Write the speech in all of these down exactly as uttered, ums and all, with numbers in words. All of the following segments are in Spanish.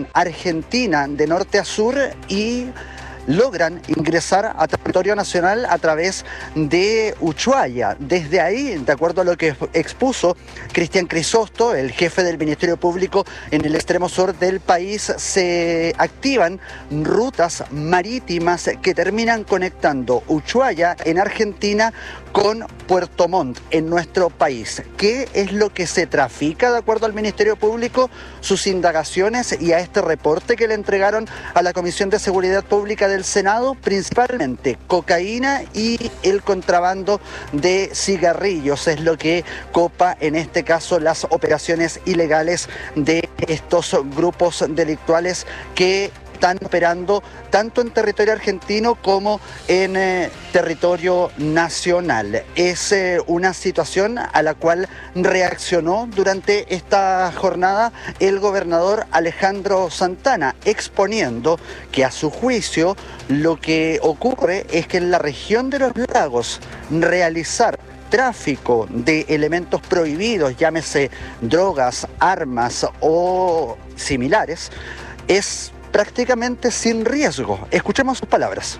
atraviesan Argentina de norte a sur y logran ingresar a territorio nacional a través de Ushuaia. Desde ahí, de acuerdo a lo que expuso Cristian Crisosto, el jefe del Ministerio Público en el extremo sur del país, se activan rutas marítimas que terminan conectando Ushuaia en Argentina con Puerto Montt en nuestro país. ¿Qué es lo que se trafica de acuerdo al Ministerio Público? Sus indagaciones y a este reporte que le entregaron a la Comisión de Seguridad Pública del Senado, principalmente cocaína y el contrabando de cigarrillos, es lo que copa en este caso las operaciones ilegales de estos grupos delictuales que están operando tanto en territorio argentino como en eh, territorio nacional. Es eh, una situación a la cual reaccionó durante esta jornada el gobernador Alejandro Santana, exponiendo que a su juicio lo que ocurre es que en la región de los lagos realizar tráfico de elementos prohibidos, llámese drogas, armas o similares, es prácticamente sin riesgo. Escuchemos sus palabras.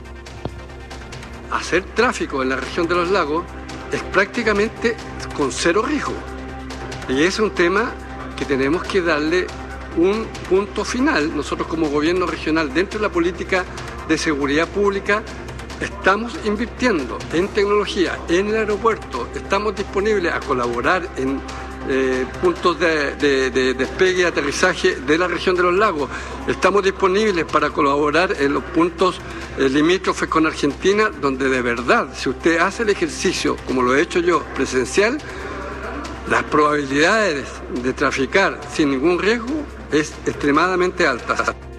Hacer tráfico en la región de los lagos es prácticamente con cero riesgo. Y es un tema que tenemos que darle un punto final. Nosotros como gobierno regional, dentro de la política de seguridad pública, estamos invirtiendo en tecnología, en el aeropuerto, estamos disponibles a colaborar en Eh, puntos de, de, de despegue y aterrizaje de la región de los lagos. Estamos disponibles para colaborar en los puntos eh, limítrofes con Argentina, donde de verdad, si usted hace el ejercicio, como lo he hecho yo, presencial, las probabilidades de traficar sin ningún riesgo es extremadamente alta.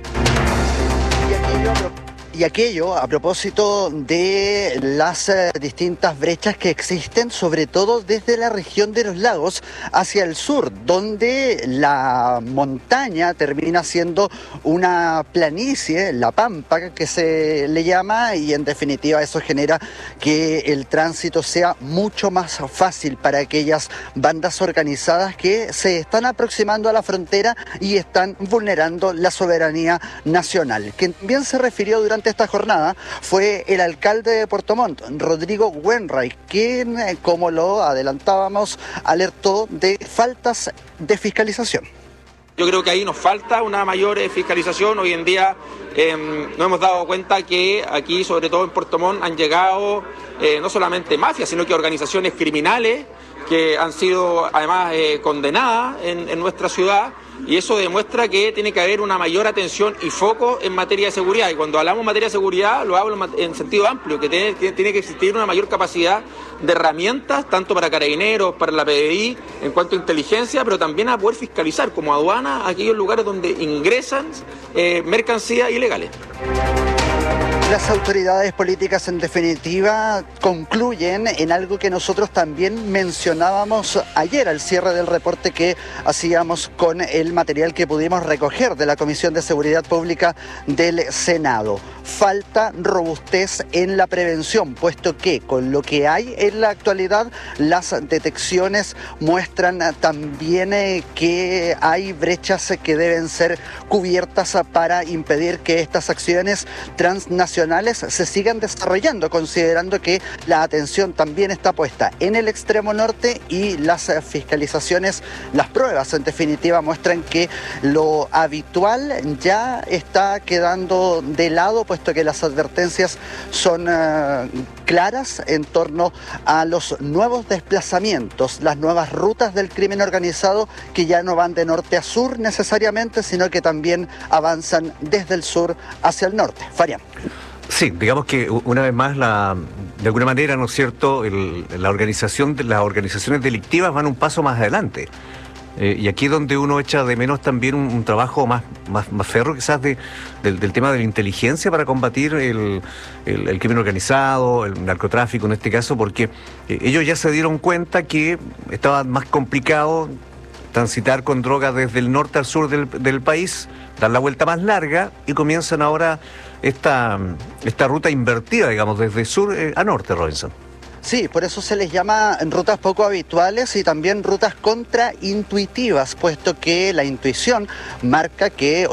Y aquello a propósito de las eh, distintas brechas que existen, sobre todo desde la región de los lagos hacia el sur, donde la montaña termina siendo una planicie, la pampa que se le llama, y en definitiva eso genera que el tránsito sea mucho más fácil para aquellas bandas organizadas que se están aproximando a la frontera y están vulnerando la soberanía nacional. Quien también se refirió durante esta jornada fue el alcalde de Puerto Montt, Rodrigo Wainwright, quien, como lo adelantábamos, alertó de faltas de fiscalización. Yo creo que ahí nos falta una mayor eh, fiscalización. Hoy en día eh, nos hemos dado cuenta que aquí, sobre todo en Puerto Montt, han llegado eh, no solamente mafias, sino que organizaciones criminales que han sido además eh, condenadas en, en nuestra ciudad. Y eso demuestra que tiene que haber una mayor atención y foco en materia de seguridad. Y cuando hablamos de materia de seguridad, lo hablo en sentido amplio, que tiene, tiene que existir una mayor capacidad de herramientas, tanto para carabineros, para la P D I, en cuanto a inteligencia, pero también a poder fiscalizar como aduana aquellos lugares donde ingresan eh, mercancías ilegales. Las autoridades políticas, en definitiva, concluyen en algo que nosotros también mencionábamos ayer al cierre del reporte que hacíamos con el material que pudimos recoger de la Comisión de Seguridad Pública del Senado. Falta robustez en la prevención, puesto que con lo que hay en la actualidad, las detecciones muestran también que hay brechas que deben ser cubiertas para impedir que estas acciones transnacionales se sigan desarrollando, considerando que la atención también está puesta en el extremo norte y las fiscalizaciones, las pruebas en definitiva muestran que lo habitual ya está quedando de lado, puesto que las advertencias son uh, claras en torno a los nuevos desplazamientos, las nuevas rutas del crimen organizado que ya no van de norte a sur necesariamente, sino que también avanzan desde el sur hacia el norte. Farian. Sí, digamos que una vez más, la, de alguna manera, ¿no es cierto?, el, la organización, las organizaciones delictivas van un paso más adelante. Eh, y aquí es donde uno echa de menos también un, un trabajo más, más, más ferro quizás de, del, del tema de la inteligencia para combatir el, el, el crimen organizado, el narcotráfico en este caso, porque eh, ellos ya se dieron cuenta que estaba más complicado transitar con drogas desde el norte al sur del, del país, dar la vuelta más larga, y comienzan ahora esta, esta ruta invertida, digamos, desde sur eh, a norte, Robinson. Sí, por eso se les llama rutas poco habituales y también rutas contraintuitivas, puesto que la intuición marca que